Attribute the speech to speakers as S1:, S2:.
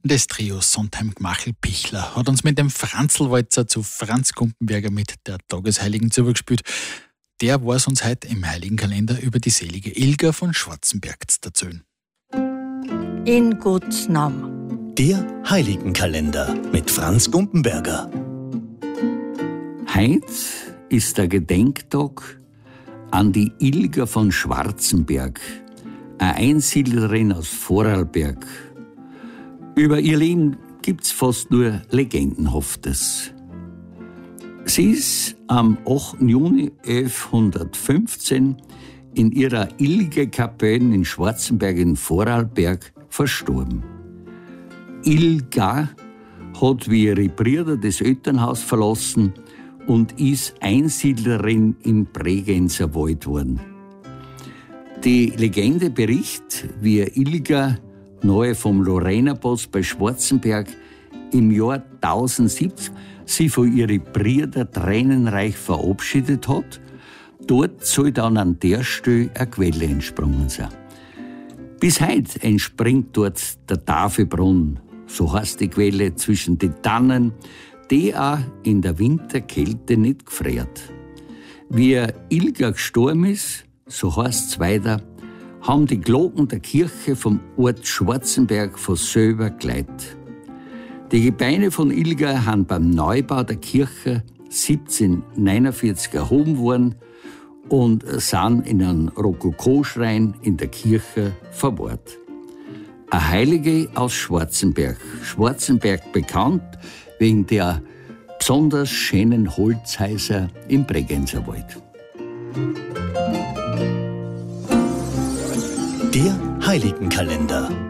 S1: Das Trio Sondheim-Gmachl-Pichler hat uns mit dem Franzlwalzer zu Franz Gumpenberger mit der Tagesheiligen zugespielt. Der weiß uns heute im Heiligen Kalender über die selige Ilga von Schwarzenberg zu erzählen.
S2: In Gottes Namen.
S3: Der Heiligenkalender mit Franz Gumpenberger.
S4: Heut ist der Gedenktag an die Ilga von Schwarzenberg, eine Einsiedlerin aus Vorarlberg. Über ihr Leben gibt's fast nur Legendenhaftes. Sie ist am 8. Juni 1115 in ihrer Ilge-Kapelle in Schwarzenberg in Vorarlberg verstorben. Ilga hat wie ihre Brüder das Elternhaus verlassen und ist Einsiedlerin im Bregenzer Wald geworden. Die Legende berichtet, wie Ilga nahe vom Lorenapass bei Schwarzenberg im Jahr 1070 sie von ihren Brüdern tränenreich verabschiedet hat. Dort soll dann an der Stelle eine Quelle entsprungen sein. Bis heute entspringt dort der Tafelbrunn, so heißt die Quelle, zwischen den Tannen, die auch in der Winterkälte nicht gefriert. Wie Ilga gestorben ist, so heißt es weiter, haben die Glocken der Kirche vom Ort Schwarzenberg von selber geleitet. Die Gebeine von Ilga haben beim Neubau der Kirche 1749 erhoben worden und sind in einem Rokokoschrein in der Kirche verwahrt. Eine Heilige aus Schwarzenberg. Schwarzenberg bekannt wegen der besonders schönen Holzhäuser im Bregenzer Wald.
S3: Der Heiligenkalender.